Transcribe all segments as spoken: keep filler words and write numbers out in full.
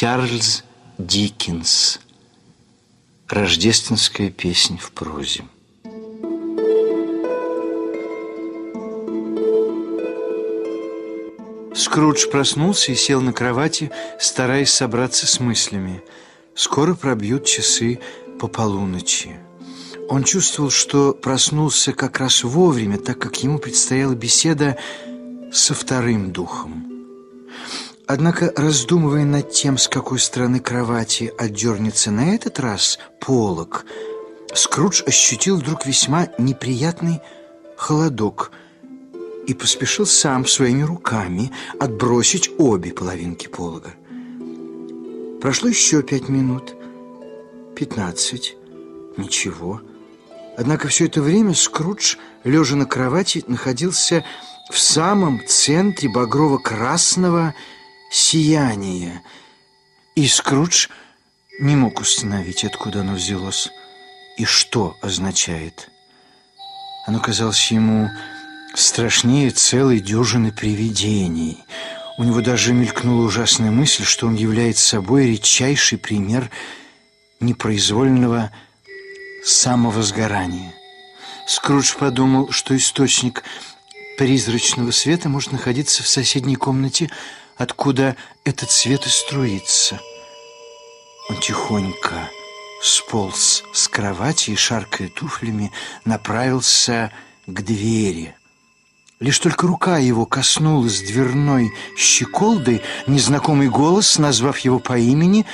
Чарльз Диккенс. Рождественская песнь в прозе. Скрудж проснулся и сел на кровати, стараясь собраться с мыслями. Скоро пробьют часы по полуночи. Он чувствовал, что проснулся как раз вовремя, так как ему предстояла беседа со вторым духом. Однако, раздумывая над тем, с какой стороны кровати отдернется на этот раз полог, Скрудж ощутил вдруг весьма неприятный холодок и поспешил сам своими руками отбросить обе половинки полога. Прошло еще пять минут, пятнадцать, ничего. Однако все это время Скрудж, лежа на кровати, находился в самом центре багрово-красного сияния, и Скрудж не мог установить, откуда оно взялось и что означает. Оно казалось ему страшнее целой дюжины привидений. У него даже мелькнула ужасная мысль, что он является собой редчайший пример непроизвольного самовозгорания. Скрудж подумал, что источник призрачного света может находиться в соседней комнате, откуда этот свет и струится. Он тихонько сполз с кровати и, шаркая туфлями, направился к двери. Лишь только рука его коснулась дверной щеколды, незнакомый голос, назвав его по имени,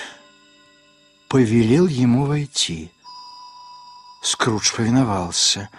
повелел ему войти. Скрудж повиновался.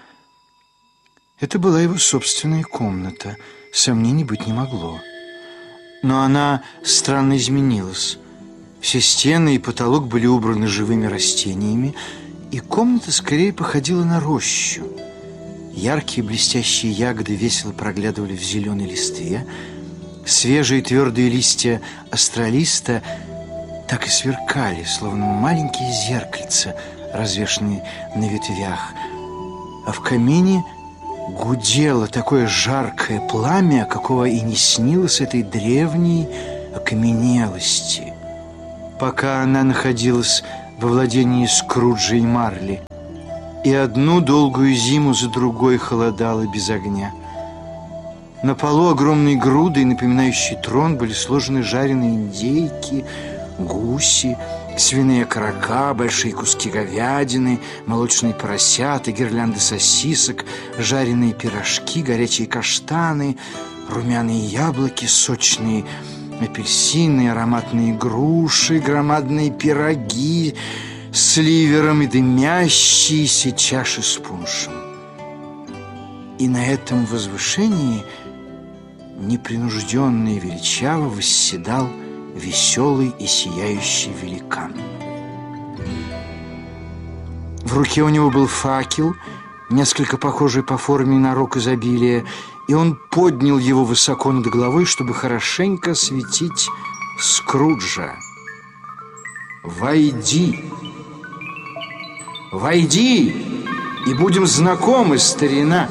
Это была его собственная комната, сомнений быть не могло. Но она странно изменилась. Все стены и потолок были убраны живыми растениями, и комната скорее походила на рощу. Яркие блестящие ягоды весело проглядывали в зеленой листве. Свежие твердые листья астролиста так и сверкали, словно маленькие зеркальца, развешанные на ветвях. А в камине гудело такое жаркое пламя, какого и не снилось этой древней окаменелости, пока она находилась во владении Скруджа и Марли, и одну долгую зиму за другой холодала без огня. На полу огромной грудой, напоминающей трон, были сложены жареные индейки, гуси, свиные окорока, большие куски говядины, молочные поросята, гирлянды сосисок, жареные пирожки, горячие каштаны, румяные яблоки, сочные апельсины, ароматные груши, громадные пироги с ливером и дымящиеся чаши с пуншем. И на этом возвышении непринужденно и величаво восседал веселый и сияющий великан. В руке у него был факел, несколько похожий по форме на рог изобилия, и он поднял его высоко над головой, чтобы хорошенько осветить Скруджа. «Войди! Войди, и будем знакомы, старина!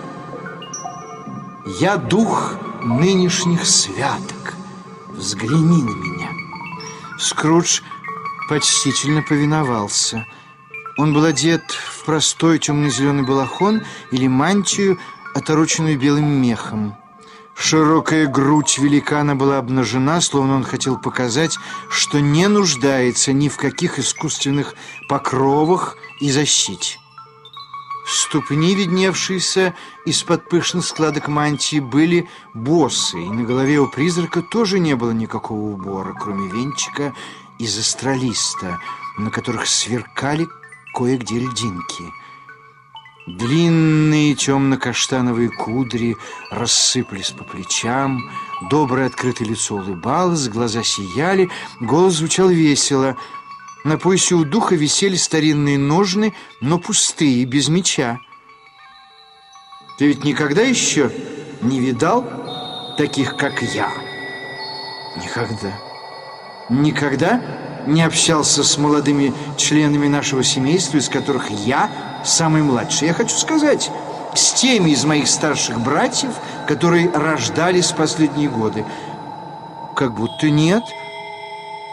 Я дух нынешних святок. Взгляни на меня». Скрудж почтительно повиновался. Он был одет в простой темно-зеленый балахон или мантию, отороченную белым мехом. Широкая грудь великана была обнажена, словно он хотел показать, что не нуждается ни в каких искусственных покровах и защите. Ступни, видневшиеся из-под пышных складок мантии, были босые, и на голове у призрака тоже не было никакого убора, кроме венчика из астролиста, на которых сверкали кое-где льдинки. Длинные темно-каштановые кудри рассыпались по плечам, доброе открытое лицо улыбалось, глаза сияли, голос звучал весело. На поясе у духа висели старинные ножны, но пустые, без меча. «Ты ведь никогда еще не видал таких, как я?» «Никогда». «Никогда не общался с молодыми членами нашего семейства, из которых я самый младший? Я хочу сказать, с теми из моих старших братьев, которые рождались в последние годы». «Как будто нет».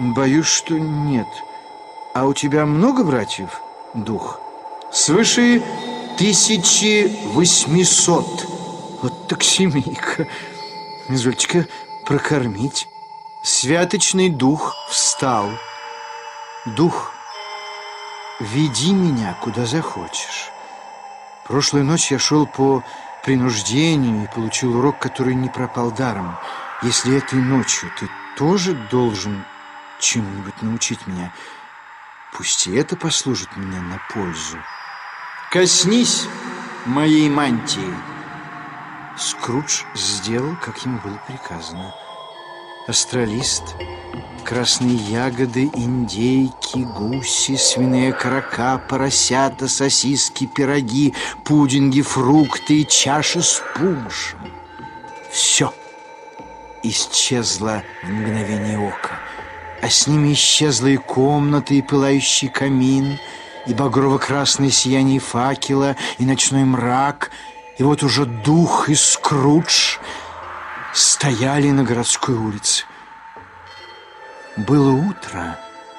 Боюсь, что нет. А у тебя много братьев, дух? Свыше тысячи восьмисот. Вот так семейка. Извольте-ка прокормить. Святочный дух встал. Дух, веди меня, куда захочешь. Прошлую ночь я шел по принуждению и получил урок, который не пропал даром. Если этой ночью ты тоже должен чему-нибудь научить меня, пусть и это послужит мне на пользу. Коснись моей мантии. Скрудж сделал, как ему было приказано. Астролист, красные ягоды, индейки, гуси, свиные окорока, поросята, сосиски, пироги, пудинги, фрукты и чаши с пуншем. Все исчезло в мгновение ока. А с ними исчезла и комната, и пылающий камин, и багрово-красное сияние факела, и ночной мрак. И вот уже дух и Скрудж стояли на городской улице. Было утро,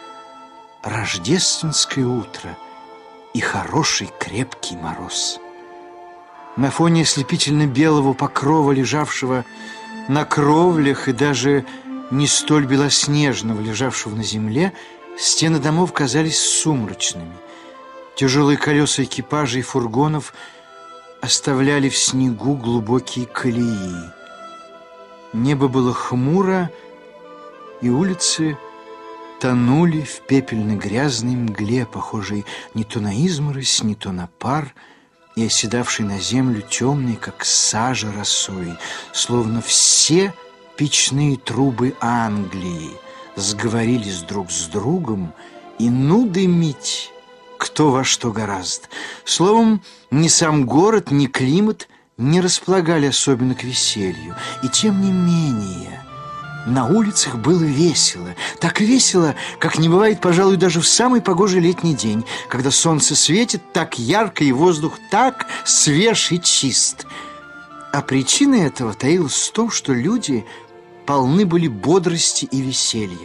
рождественское утро и хороший крепкий мороз. На фоне ослепительно-белого покрова, лежавшего на кровлях, и даже не столь белоснежного, лежавшего на земле, стены домов казались сумрачными. Тяжелые колеса экипажей и фургонов оставляли в снегу глубокие колеи. Небо было хмуро, и улицы тонули в пепельно-грязной мгле, похожей не то на изморозь, не то на пар, и оседавшей на землю темной, как сажа росой, словно все печные трубы Англии сговорились друг с другом и ну дымить кто во что гораздо. Словом, ни сам город, ни климат не располагали особенно к веселью. И тем не менее, на улицах было весело. Так весело, как не бывает, пожалуй, даже в самый погожий летний день, когда солнце светит так ярко и воздух так свеж и чист. А причина этого таилась в том, что люди полны были бодрости и веселья.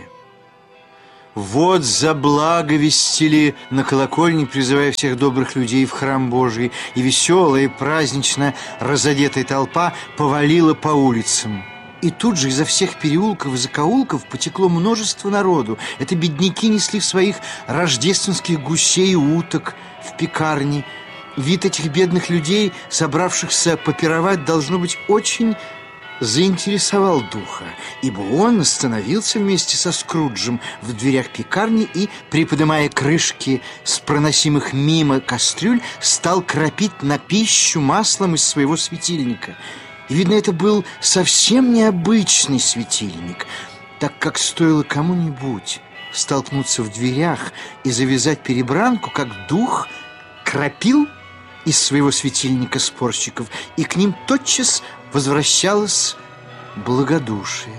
Вот заблаговестили на колокольне, призывая всех добрых людей в храм Божий, и веселая, и празднично разодетая толпа повалила по улицам. И тут же изо всех переулков и закоулков потекло множество народу. Это бедняки несли в своих рождественских гусей и уток в пекарни. Вид этих бедных людей, собравшихся попировать, должно быть, очень заинтересовал духа, ибо он остановился вместе со Скруджем в дверях пекарни и, приподнимая крышки с проносимых мимо кастрюль, стал кропить на пищу маслом из своего светильника. И, видно, это был совсем необычный светильник, так как стоило кому-нибудь столкнуться в дверях и завязать перебранку, как дух кропил из своего светильника спорщиков, и к ним тотчас возвращалось благодушие.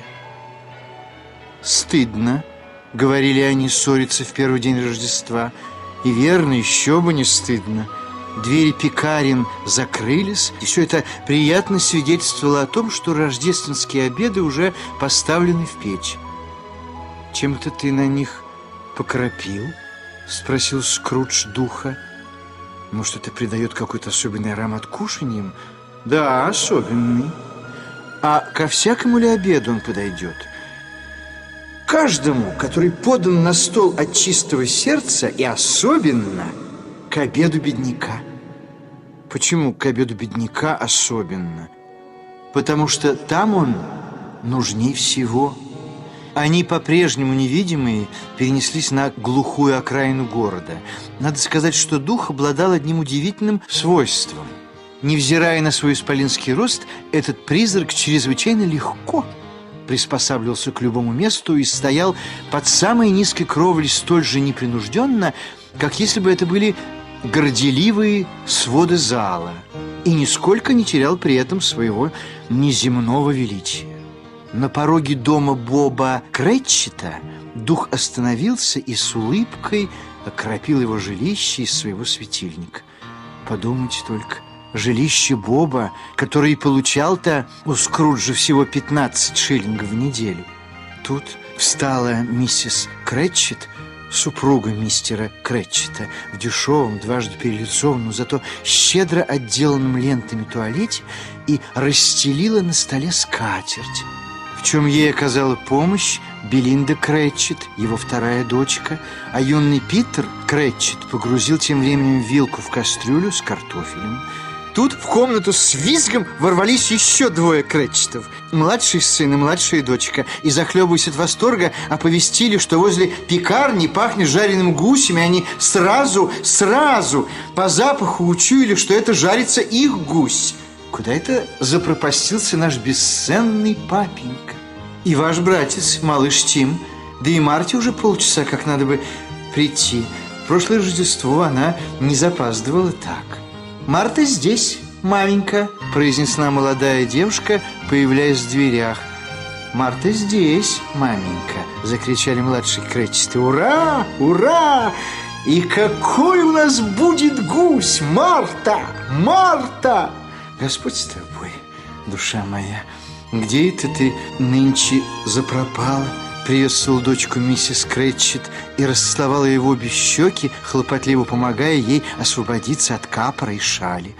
«Стыдно», — говорили они, — ссориться в первый день Рождества. И верно, еще бы не стыдно. Двери пекарен закрылись, и все это приятно свидетельствовало о том, что рождественские обеды уже поставлены в печь. «Чем это ты на них покропил?» — спросил Скрудж духа. «Может, это придает какой-то особенный аромат кушаньям?» «Да, особенный. А ко всякому ли обеду он подойдет?» «Каждому, который подан на стол от чистого сердца, и особенно к обеду бедняка». «Почему к обеду бедняка особенно?» «Потому что там он нужней всего». Они, по-прежнему невидимые, перенеслись на глухую окраину города. Надо сказать, что дух обладал одним удивительным свойством. Невзирая на свой исполинский рост, этот призрак чрезвычайно легко приспосабливался к любому месту и стоял под самой низкой кровлей столь же непринужденно, как если бы это были горделивые своды зала, и нисколько не терял при этом своего неземного величия. На пороге дома Боба Кретчета дух остановился и с улыбкой окропил его жилище из своего светильника. Подумайте только, жилище Боба, который получал-то у Скруджа всего пятнадцать шиллингов в неделю. тут встала миссис Кретчет, супруга мистера Кретчета, в дешевом, дважды перелицованном, но зато щедро отделанном лентами туалете и расстелила на столе скатерть, в чем ей оказала помощь Белинда Кретчет, его вторая дочка, а юный Питер Кретчет погрузил тем временем вилку в кастрюлю с картофелем. Тут в комнату с визгом ворвались еще двое Кретчетов, младший сын и младшая дочка, и, захлебываясь от восторга, оповестили, что возле пекарни пахнет жареным гусем, и они сразу, сразу по запаху учуяли, что это жарится их гусь. Куда это запропастился наш бесценный папенька? И ваш братец, малыш Тим, да и Марте уже полчаса как надо бы прийти. В прошлое Рождество она не запаздывала так. «Марта здесь, маменька», – произнесла молодая девушка, появляясь в дверях. «Марта здесь, маменька», – закричали младшие Кретчеты. «Ура! Ура! И какой у нас будет гусь, Марта! Марта!» «Господь с тобой, душа моя, где это ты нынче запропала?» Приветствовал дочку миссис Кретчет и расцеловала ей в обе щеки, хлопотливо помогая ей освободиться от капора и шали.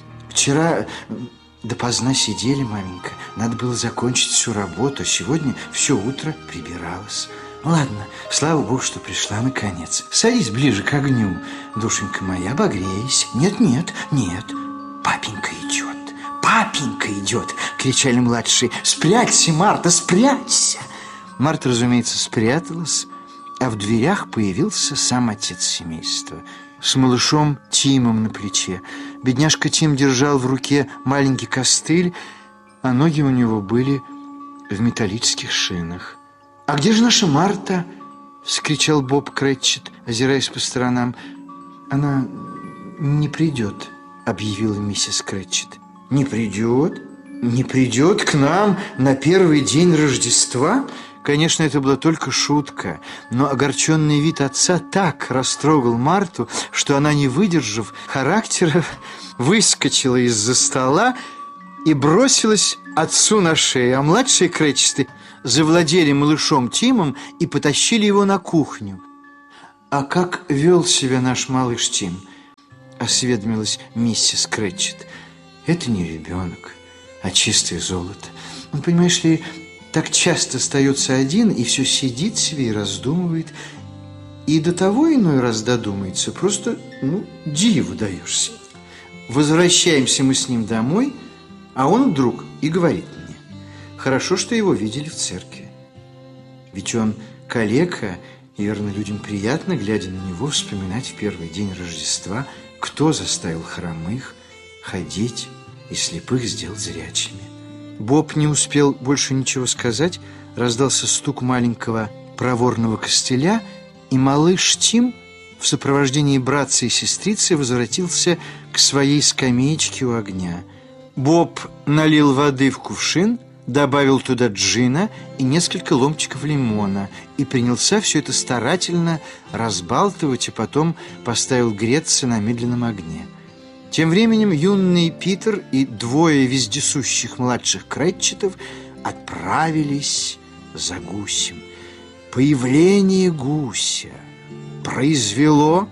«Вчера допоздна сидели, маменька. Надо было закончить всю работу, а сегодня все утро прибиралась. Ну ладно, слава Богу, что пришла наконец. Садись ближе к огню, душенька моя, обогрейся». «Нет, нет, нет, папенька идет, папенька идет!» — кричали младшие. «Спрячься, Марта, спрячься!» Марта, разумеется, спряталась, а в дверях появился сам отец семейства с малышом Тимом на плече. Бедняжка Тим держал в руке маленький костыль, а ноги у него были в металлических шинах. «А где же наша Марта?» — вскричал Боб Кретчет, озираясь по сторонам. «Она не придет», — объявила миссис Кретчет. «Не придет? Не придет к нам на первый день Рождества?» Конечно, это была только шутка, но огорченный вид отца так растрогал Марту, что она, не выдержав характера, выскочила из-за стола и бросилась отцу на шею, а младшие Кретчеты завладели малышом Тимом и потащили его на кухню. «А как вел себя наш малыш Тим?» — осведомилась миссис Кретчет. «Это не ребенок, а чистое золото. Он, понимаешь ли, так часто остается один и все сидит себе и раздумывает. И до того иной раз додумается, просто, ну, диву даешься. Возвращаемся мы с ним домой, а он вдруг и говорит мне: хорошо, что его видели в церкви. Ведь он калека, и, верно, людям приятно, глядя на него, вспоминать в первый день Рождества, кто заставил хромых ходить и слепых сделать зрячими». Боб не успел больше ничего сказать, раздался стук маленького проворного костыля, и малыш Тим в сопровождении братца и сестрицы возвратился к своей скамеечке у огня. Боб налил воды в кувшин, добавил туда джина и несколько ломтиков лимона и принялся все это старательно разбалтывать, и потом поставил греться на медленном огне. Тем временем юный Питер и двое вездесущих младших Кретчетов отправились за гусем. Появление гуся произвело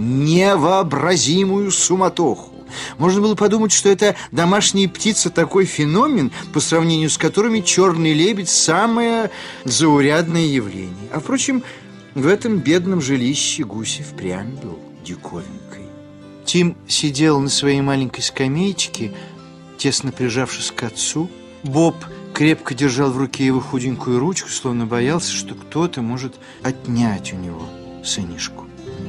невообразимую суматоху. Можно было подумать, что это домашняя птица такой феномен, по сравнению с которыми черный лебедь – самое заурядное явление. А, впрочем, в этом бедном жилище гусь впрямь был диковинкой. Тим сидел на своей маленькой скамеечке, тесно прижавшись к отцу. Боб крепко держал в руке его худенькую ручку, словно боялся, что кто-то может отнять у него сынишку.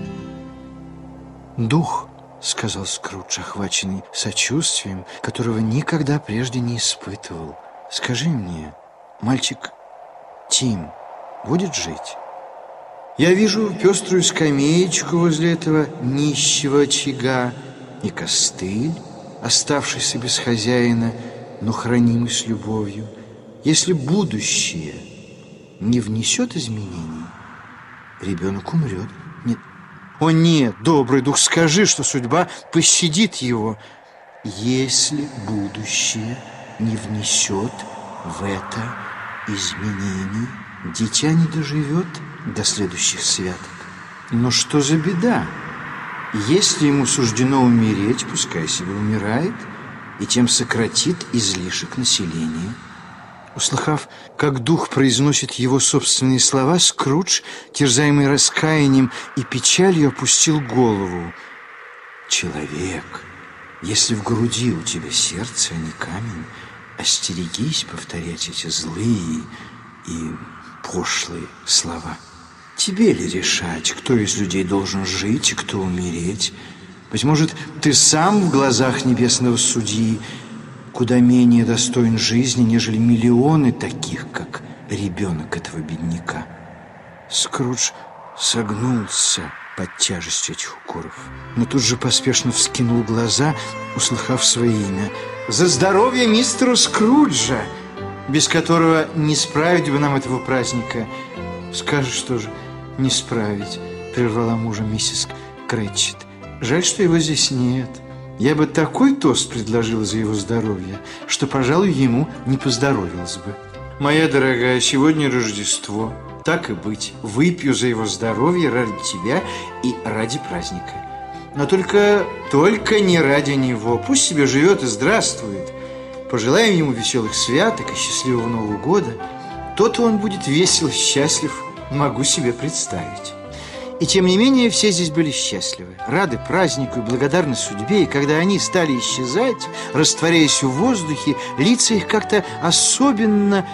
«Дух», — сказал Скрудж, охваченный сочувствием, которого никогда прежде не испытывал. «Скажи мне, мальчик Тим будет жить? Я вижу пеструю скамеечку возле этого нищего очага и костыль, оставшийся без хозяина, но хранимый с любовью. Если будущее не внесет изменений, ребенок умрет. Нет. О нет, добрый дух, скажи, что судьба пощадит его. Если будущее не внесет в это изменений, дитя не доживет до следующих святок. Но что за беда? Если ему суждено умереть, пускай себе умирает, и тем сократит излишек населения. Услыхав, как дух произносит его собственные слова, Скрудж, терзаемый раскаянием и печалью, опустил голову. «Человек, если в груди у тебя сердце, а не камень, остерегись повторять эти злые и пошлые слова. Тебе ли решать, кто из людей должен жить и кто умереть? Быть может, ты сам в глазах небесного судьи куда менее достоин жизни, нежели миллионы таких, как ребенок этого бедняка». Скрудж согнулся под тяжестью этих укоров, но тут же поспешно вскинул глаза, услыхав свое имя. «За здоровье мистера Скруджа, без которого не справить бы нам этого праздника!» «Скажешь, что же не справить?» — прервала мужа миссис Крэтчет. «Жаль, что его здесь нет. Я бы такой тост предложила за его здоровье, что, пожалуй, ему не поздоровилось бы. Моя дорогая, сегодня Рождество. Так и быть, выпью за его здоровье ради тебя и ради праздника. Но только, только не ради него. Пусть себе живет и здравствует. Пожелаем ему веселых святок и счастливого Нового года. То-то он будет весел, счастлив, могу себе представить». И тем не менее все здесь были счастливы, рады празднику и благодарны судьбе, и когда они стали исчезать, растворяясь в воздухе, лица их как-то особенно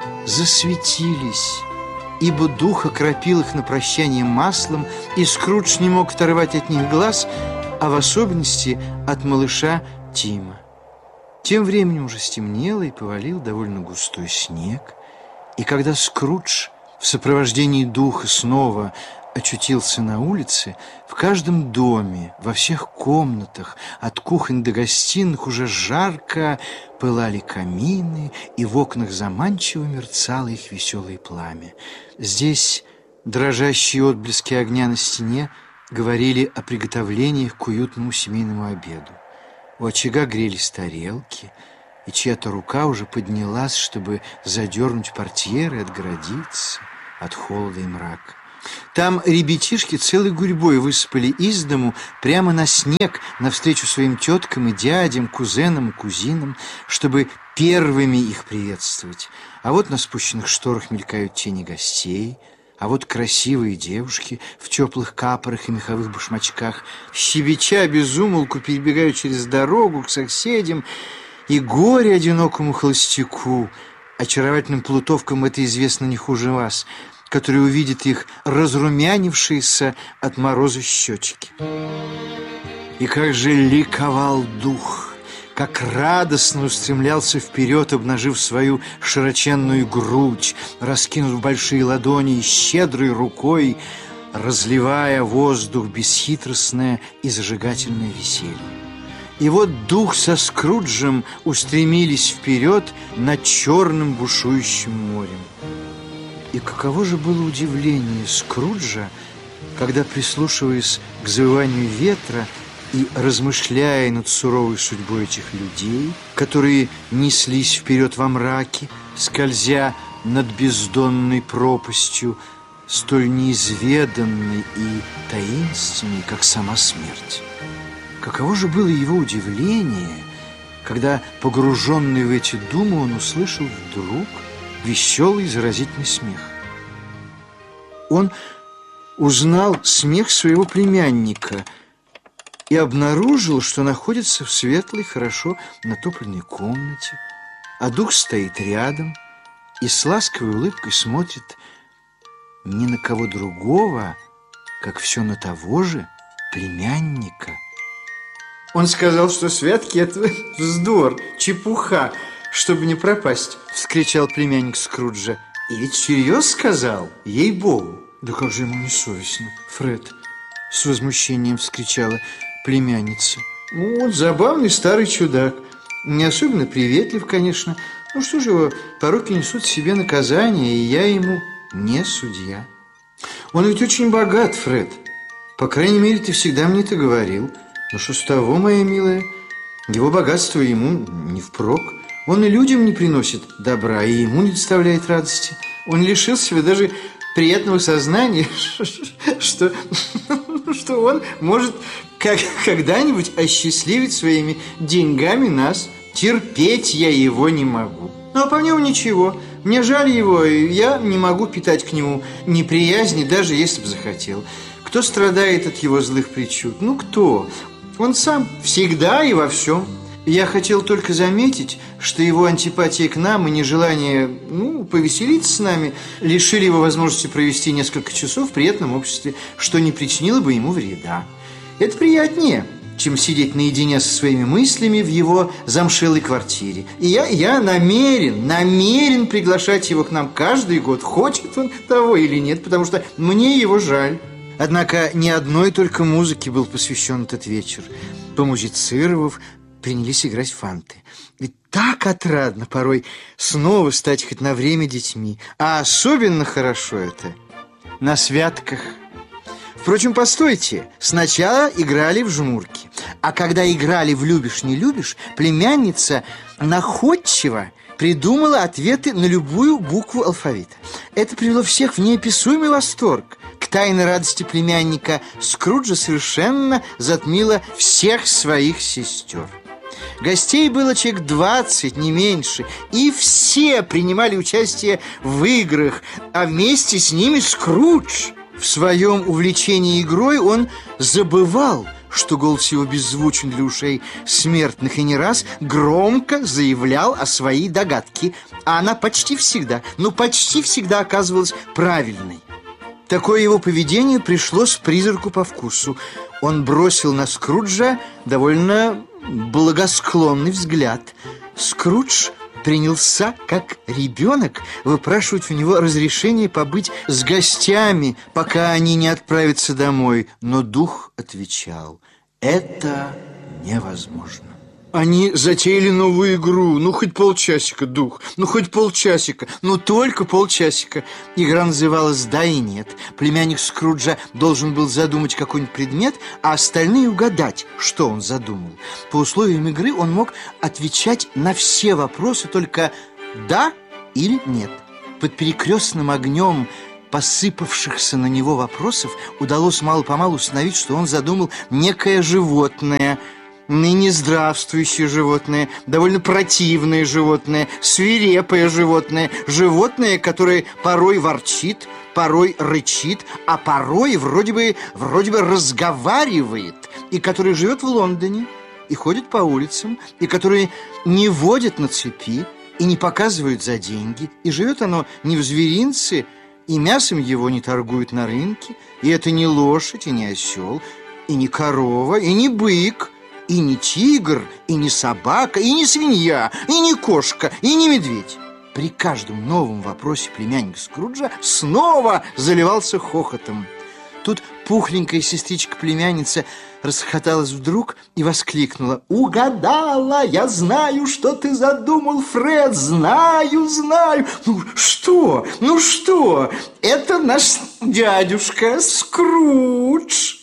засветились, ибо дух окропил их на прощание маслом, и Скрудж не мог оторвать от них глаз, а в особенности от малыша Тима. Тем временем уже стемнело и повалил довольно густой снег, и когда Скрудж в сопровождении духа снова очутился на улице, в каждом доме, во всех комнатах, от кухонь до гостиных, уже жарко пылали камины, и в окнах заманчиво мерцало их веселое пламя. Здесь дрожащие отблески огня на стене говорили о приготовлениях к уютному семейному обеду. У очага грелись тарелки, и чья-то рука уже поднялась, чтобы задернуть портьеры и отгородиться от холода и мрака. Там ребятишки целой гурьбой высыпали из дому прямо на снег навстречу своим теткам и дядям, кузенам и кузинам, чтобы первыми их приветствовать. А вот на спущенных шторах мелькают тени гостей, а вот красивые девушки в теплых капорах и меховых башмачках, щебеча без умолку, перебегают через дорогу к соседям, и горе одинокому холостяку, очаровательным плутовкам это известно не хуже вас, который увидит их разрумянившиеся от мороза щечки. И как же ликовал дух, как радостно устремлялся вперед, обнажив свою широченную грудь, раскинув большие ладони и щедрой рукой, разливая воздух бесхитростное и зажигательное веселье. И вот дух со Скруджем устремились вперед над черным бушующим морем. И каково же было удивление Скруджа, когда, прислушиваясь к завыванию ветра и размышляя над суровой судьбой этих людей, которые неслись вперед во мраке, скользя над бездонной пропастью, столь неизведанной и таинственной, как сама смерть. Каково же было его удивление, когда, погруженный в эти думы, он услышал вдруг веселый заразительный смех. Он узнал смех своего племянника и обнаружил, что находится в светлой, хорошо натопленной комнате, а дух стоит рядом и с ласковой улыбкой смотрит ни на кого другого, как все на того же племянника. Он сказал, что святки — это вздор, чепуха, чтобы не пропасть, — вскричал племянник Скруджа. И ведь всерьез сказал, ей-богу. Да как же ему не совестно, Фред, — с возмущением вскричала племянница. Вот забавный старый чудак, не особенно приветлив, конечно. Ну что же его, пороки несут в себе наказание, и я ему не судья. Он ведь очень богат, Фред. По крайней мере, ты всегда мне это говорил. Ну что с того, моя милая? Его богатство ему не впрок. Он и людям не приносит добра, и ему не доставляет радости. Он лишил себя даже приятного сознания, что, что он может как, когда-нибудь осчастливить своими деньгами нас. Терпеть я его не могу. Ну, а по нему ничего. Мне жаль его, и я не могу питать к нему неприязни, даже если бы захотел. Кто страдает от его злых причуд? Ну, кто? Он сам всегда и во всем. Я хотел только заметить, что его антипатия к нам и нежелание, ну, повеселиться с нами лишили его возможности провести несколько часов в приятном обществе, что не причинило бы ему вреда. Это приятнее, чем сидеть наедине со своими мыслями в его замшелой квартире. И я, я намерен, намерен приглашать его к нам каждый год, хочет он того или нет, потому что мне его жаль. Однако ни одной только музыке был посвящен этот вечер. Помузицировав, принялись играть фанты. Ведь так отрадно порой снова стать хоть на время детьми. А особенно хорошо это на святках. Впрочем, постойте, сначала играли в жмурки, а когда играли в «любишь, не любишь», племянница находчиво придумала ответы на любую букву алфавита. Это привело всех в неописуемый восторг. К тайной радости племянника Скруджа совершенно затмила всех своих сестер. Гостей было человек двадцать, не меньше, и все принимали участие в играх, а вместе с ними Скрудж. В своем увлечении игрой он забывал, что голос его беззвучен для ушей смертных, и не раз громко заявлял о своей догадке, а она почти всегда, ну почти всегда оказывалась правильной. Такое его поведение пришлось призраку по вкусу. Он бросил на Скруджа довольно благосклонный взгляд. Скрудж принялся, как ребенок, выпрашивать у него разрешение побыть с гостями, пока они не отправятся домой. Но дух отвечал: это невозможно. Они затеяли новую игру. Ну, хоть полчасика, дух. Ну, хоть полчасика. Ну, только полчасика. Игра называлась «Да и нет». Племянник Скруджа должен был задумать какой-нибудь предмет, а остальные угадать, что он задумал. По условиям игры он мог отвечать на все вопросы только «да» или «нет». Под перекрестным огнем посыпавшихся на него вопросов удалось мало-помалу установить, что он задумал некое животное, ныне здравствующее животное, довольно противное животное, свирепое животное, животное, которое порой ворчит, порой рычит, а порой вроде бы, вроде бы разговаривает, и которое живет в Лондоне и ходит по улицам, и которое не водит на цепи и не показывают за деньги, и живет оно не в зверинце, и мясом его не торгуют на рынке, и это не лошадь, и не осел, и не корова, и не бык, и не тигр, и не собака, и не свинья, и не кошка, и не медведь. При каждом новом вопросе племянник Скруджа снова заливался хохотом. Тут пухленькая сестричка-племянница расхохоталась вдруг и воскликнула: «Угадала! Я знаю, что ты задумал, Фред! Знаю, знаю! Ну что? Ну что? Это наш дядюшка Скрудж!»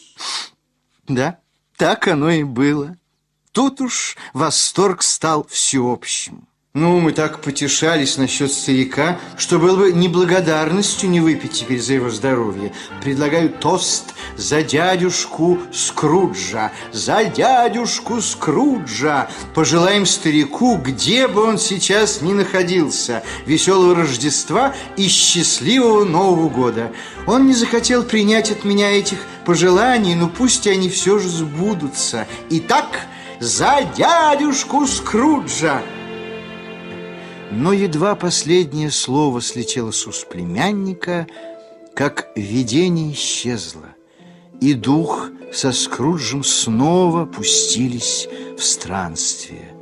Да, так оно и было. Тут уж восторг стал всеобщим. Ну, мы так потешались насчет старика, что было бы неблагодарностью не выпить теперь за его здоровье. Предлагаю тост за дядюшку Скруджа, за дядюшку Скруджа. Пожелаем старику, где бы он сейчас ни находился, веселого Рождества и счастливого Нового года. Он не захотел принять от меня этих пожеланий, но пусть они все же сбудутся. Итак, за дядюшку Скруджа. Но едва последнее слово слетело с уст племянника, как видение исчезло, и дух со Скруджем снова пустились в странствие.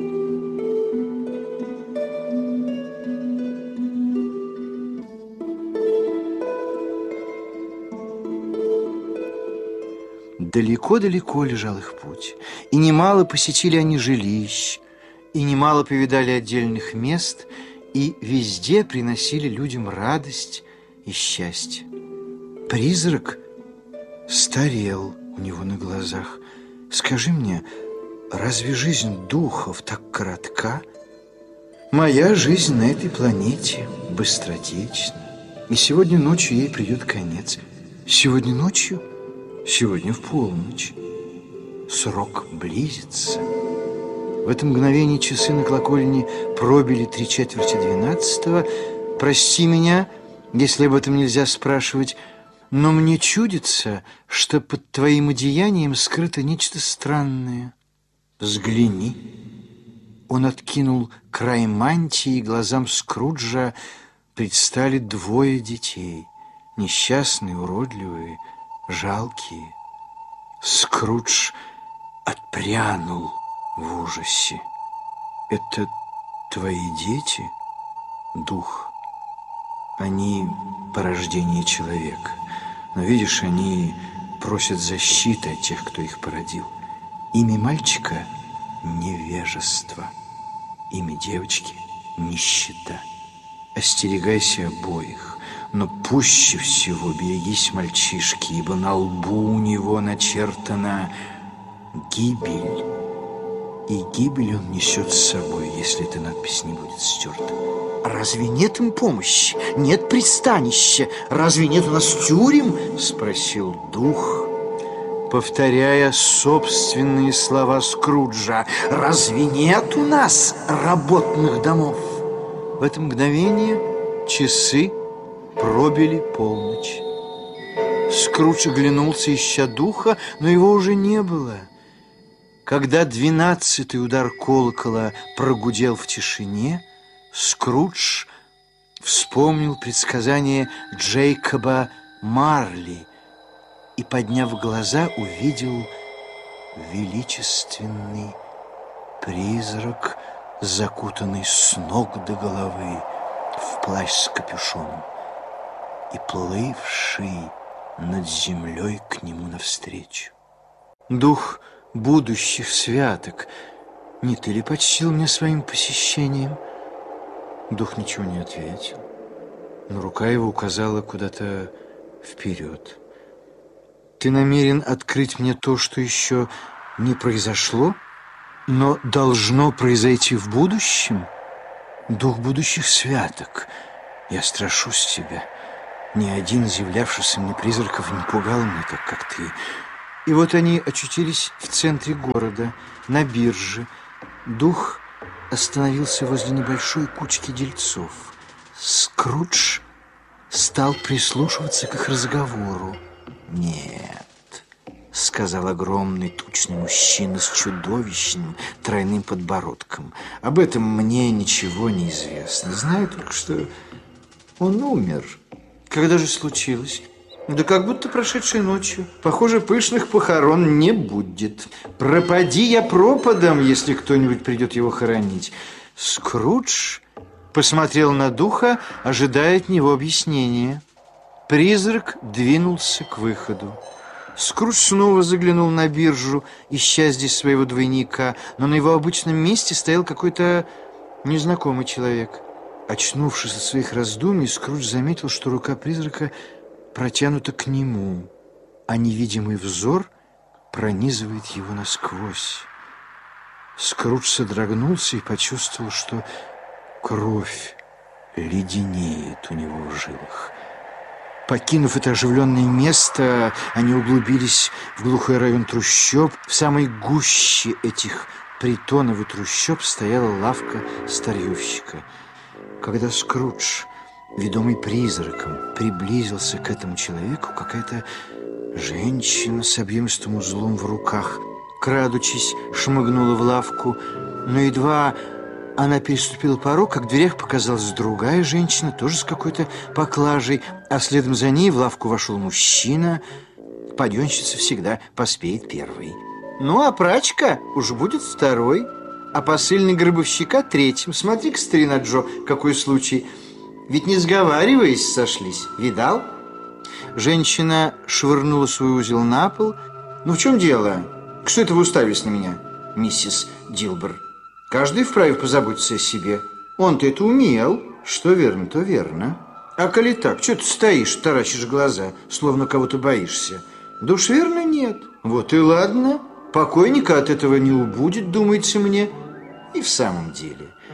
Далеко-далеко лежал их путь, и немало посетили они жилищ, и немало повидали отдельных мест, и везде приносили людям радость и счастье. Призрак старел у него на глазах. Скажи мне, разве жизнь духов так коротка? Моя жизнь на этой планете быстротечна, и сегодня ночью ей придет конец. Сегодня ночью? Сегодня в полночь. Срок близится. В это мгновение часы на колокольне пробили три четверти двенадцатого. Прости меня, если об этом нельзя спрашивать, но мне чудится, что под твоим одеянием скрыто нечто странное. Взгляни. Он откинул край мантии, и глазам Скруджа предстали двое детей. Несчастные, уродливые, жалкие. Скрудж отпрянул в ужасе. Это твои дети, дух? Они порождение человека. Но, видишь, они просят защиты от тех, кто их породил. Имя мальчика – невежество. Имя девочки – нищета. Остерегайся обоих, но пуще всего берегись мальчишки, ибо на лбу у него начертана гибель. И гибель он несет с собой, если эта надпись не будет стерта. Разве нет им помощи? Нет пристанища? Разве нет у нас тюрем? Спросил дух, повторяя собственные слова Скруджа. Разве нет у нас работных домов? В это мгновение часы пробили полночь. Скрудж оглянулся, ища духа, но его уже не было. Когда двенадцатый удар колокола прогудел в тишине, Скрудж вспомнил предсказание Джейкоба Марли и, подняв глаза, увидел величественный призрак, закутанный с ног до головы в плащ с капюшоном и плывший над землей к нему навстречу. Дух будущих святок, не ты ли почтил меня своим посещением? Дух ничего не ответил, но рука его указала куда-то вперед. Ты намерен открыть мне то, что еще не произошло, но должно произойти в будущем? Дух будущих святок, я страшусь тебя. Ни один из являвшихся мне призраков не пугал меня так, как ты. И вот они очутились в центре города, на бирже. Дух остановился возле небольшой кучки дельцов. Скрудж стал прислушиваться к их разговору. «Нет», — сказал огромный тучный мужчина с чудовищным тройным подбородком. «Об этом мне ничего не известно. Знаю только, что он умер». «Когда же случилось?» «Да как будто прошедшей ночью. Похоже, пышных похорон не будет. Пропади я пропадом, если кто-нибудь придет его хоронить». Скрудж посмотрел на духа, ожидая от него объяснения. Призрак двинулся к выходу. Скрудж снова заглянул на биржу, ища здесь своего двойника, но на его обычном месте стоял какой-то незнакомый человек. Очнувшись от своих раздумий, Скрудж заметил, что рука призрака протянута к нему, а невидимый взор пронизывает его насквозь. Скрудж содрогнулся и почувствовал, что кровь леденеет у него в жилах. Покинув это оживленное место, они углубились в глухой район трущоб. В самой гуще этих притонов и трущоб стояла лавка старьевщика. Когда Скрудж, ведомый призраком, приблизился к этому человеку, какая-то женщина с объемистым узлом в руках, крадучись, шмыгнула в лавку, но едва она переступила порог, как в дверях показалась другая женщина, тоже с какой-то поклажей, а следом за ней в лавку вошел мужчина. Паденщица всегда поспеет первой. Ну, а прачка уж будет второй, а посыльный гробовщика третьим. Смотри-ка, старина Джо, какой случай. Ведь не сговариваясь сошлись, видал? Женщина швырнула свой узел на пол. Ну, в чем дело? Что это вы уставились на меня, миссис Дилбер? Каждый вправе позаботиться о себе. Он-то это умел. Что верно, то верно. А коли так, что ты стоишь, таращишь глаза, словно кого-то боишься? Да уж верно, нет. Вот и ладно. Покойника от этого не убудет, думается мне. И в самом деле,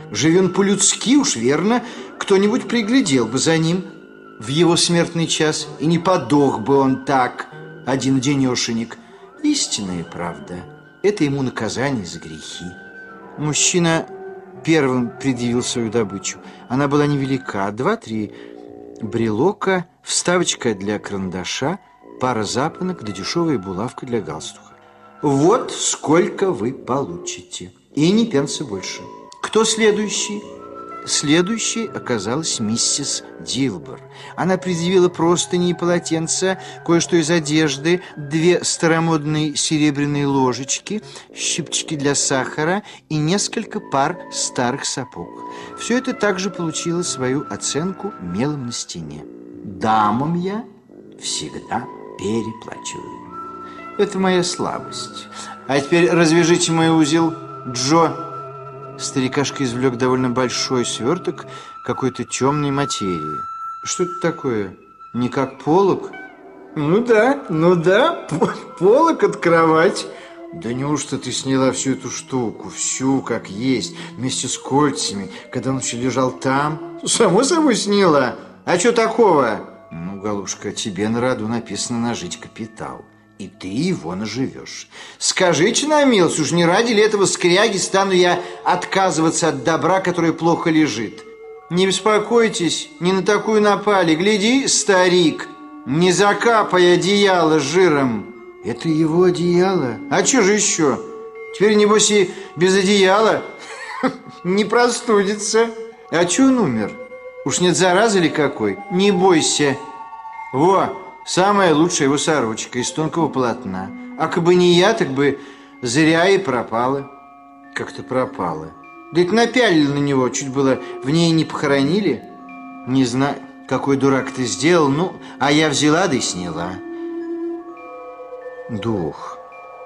Живи он по-людски, уж верно, кто-нибудь приглядел бы за ним в его смертный час, и не подох бы он так, один-денешенек. Истинная правда. Это ему наказание за грехи. Мужчина первым предъявил свою добычу. Она была невелика. Два-три брелока, вставочка для карандаша, пара запонок да дешевая булавка для галстука. Вот сколько вы получите. И ни пенса больше. Кто следующий? Следующей оказалась миссис Дилбер. Она предъявила простыни и полотенца, кое-что из одежды, две старомодные серебряные ложечки, щипчики для сахара и несколько пар старых сапог. Все это также получило свою оценку мелом на стене. Дамам я всегда переплачиваю. Это моя слабость. А теперь развяжите мой узел, Джо. Старикашка извлек довольно большой сверток какой-то темной материи. Что это такое? Не как полог? Ну да, ну да, полог от кровати. Да неужто ты сняла всю эту штуку, всю как есть, вместе с кольцами, когда он еще лежал там? Само собой сняла. А что такого? Ну, голубушка, тебе на роду написано нажить капитал. И ты его наживешь. Скажите на милость, уж не ради ли этого скряги стану я отказываться от добра, которое плохо лежит? Не беспокойтесь, не на такую напали. Гляди, старик, не закапай одеяло жиром. Это его одеяло. А что же еще? Теперь, небось, и без одеяла не простудится. А че он умер? Уж нет заразы ли какой? Не бойся. Во! Самая лучшая его сорочка из тонкого полотна. А как бы не я, так бы зря и пропала. Как-то пропала. Да это напялили на него, чуть было в ней не похоронили. Не знаю, какой дурак ты сделал, ну, а я взяла да и сняла. Дух.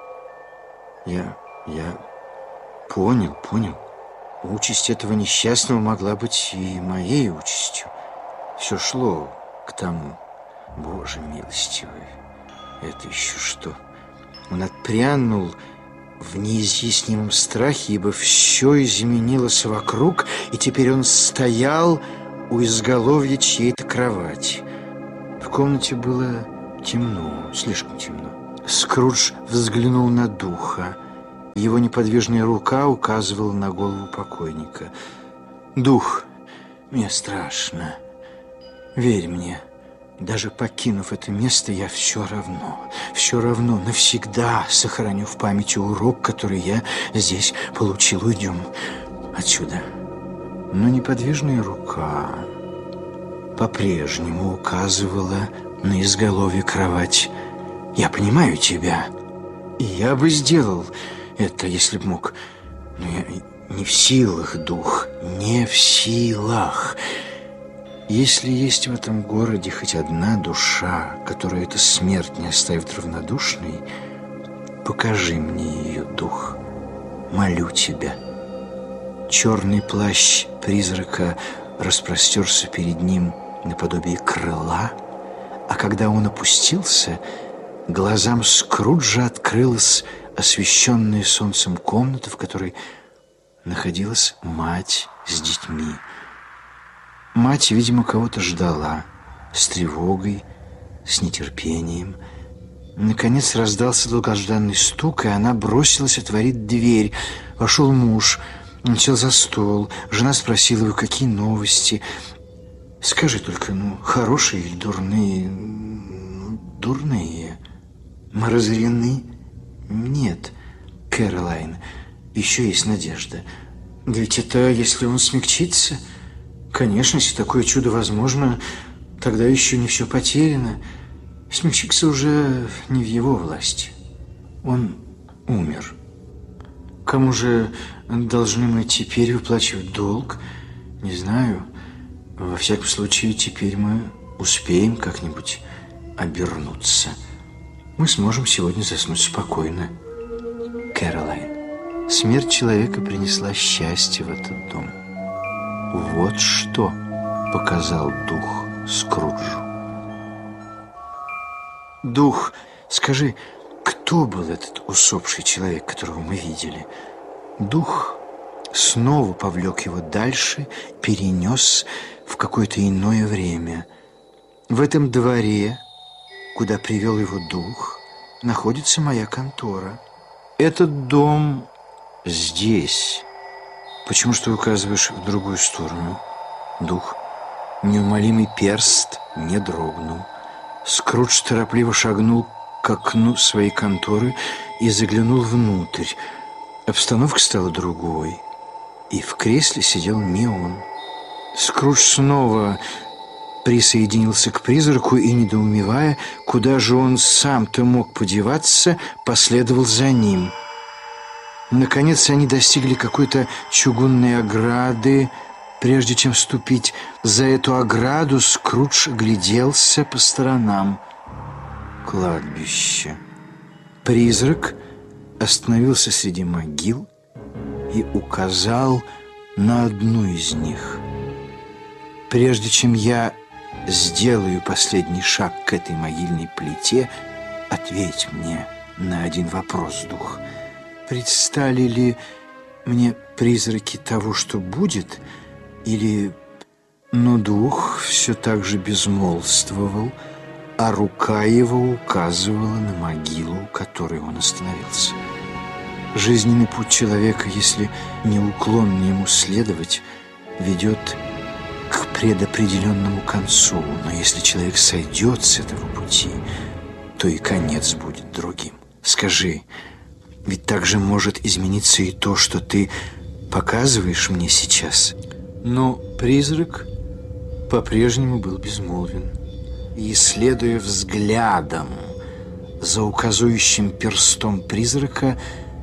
Я, я понял, понял. Участь этого несчастного могла быть и моей участью. Все шло к тому. Боже милостивый, это еще что? Он отпрянул в неизъяснимом страхе, ибо все изменилось вокруг, и теперь он стоял у изголовья чьей-то кровати. В комнате было темно, слишком темно. Скрудж взглянул на духа. Его неподвижная рука указывала на голову покойника. «Дух, мне страшно. Верь мне». Даже покинув это место, я все равно, все равно навсегда сохраню в памяти урок, который я здесь получил. Уйдем отсюда. Но неподвижная рука по-прежнему указывала на изголовье кровать. Я понимаю тебя, и я бы сделал это, если б мог. Но я не в силах, дух, не в силах. Если есть в этом городе хоть одна душа, которую эта смерть не оставит равнодушной, покажи мне ее, дух. Молю тебя. Черный плащ призрака распростерся перед ним наподобие крыла, а когда он опустился, глазам Скруджа открылась освещенная солнцем комната, в которой находилась мать с детьми. Мать, видимо, кого-то ждала, с тревогой, с нетерпением. Наконец раздался долгожданный стук, и она бросилась отворить дверь. Вошел муж, он сел за стол. Жена спросила его, какие новости. Скажи только, ну, хорошие или дурные? Ну, дурные. Мы разорены? Нет, Кэролайн, еще есть надежда. Ведь это, если он смягчится... Конечно, если такое чудо возможно, тогда еще не все потеряно. Смягчиться уже не в его власти. Он умер. Кому же должны мы теперь выплачивать долг? Не знаю. Во всяком случае, теперь мы успеем как-нибудь обернуться. Мы сможем сегодня заснуть спокойно. Кэролайн, смерть человека принесла счастье в этот дом. Вот что показал дух Скруджу. Дух, скажи, кто был этот усопший человек, которого мы видели? Дух снова повлек его дальше, перенес в какое-то иное время. В этом дворе, куда привел его дух, находится моя контора. Этот дом здесь. Почему же ты указываешь в другую сторону? Дух, неумолимый перст не дрогнул. Скрудж торопливо шагнул к окну своей конторы и заглянул внутрь. Обстановка стала другой, и в кресле сидел не он. Скрудж снова присоединился к призраку и, недоумевая, куда же он сам-то мог подеваться, последовал за ним. Наконец они достигли какой-то чугунной ограды. Прежде чем ступить за эту ограду, Скрудж гляделся по сторонам. Кладбище. Призрак остановился среди могил и указал на одну из них. Прежде чем я сделаю последний шаг к этой могильной плите, ответь мне на один вопрос, дух. Предстали ли мне призраки того, что будет, или... Но дух все так же безмолвствовал, а рука его указывала на могилу, у которой он остановился. Жизненный путь человека, если неуклонно ему следовать, ведет к предопределенному концу. Но если человек сойдет с этого пути, то и конец будет другим. Скажи, ведь также может измениться и то, что ты показываешь мне сейчас. Но призрак по-прежнему был безмолвен. И, следуя взглядом за указующим перстом призрака,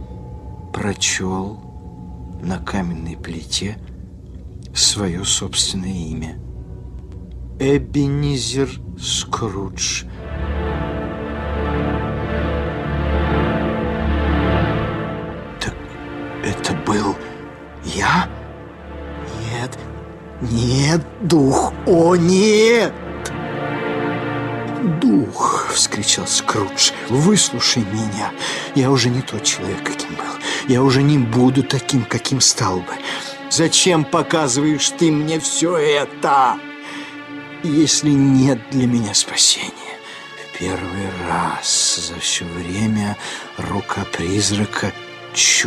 прочел на каменной плите свое собственное имя. Эбенизер Скрудж. Так это был я? Нет, нет, дух, о нет! «Дух!» — вскричал Скрудж. «Выслушай меня! Я уже не тот человек, каким был. Я уже не буду таким, каким стал бы. Зачем показываешь ты мне все это, если нет для меня спасения?» В первый раз за все время рука призрака чуть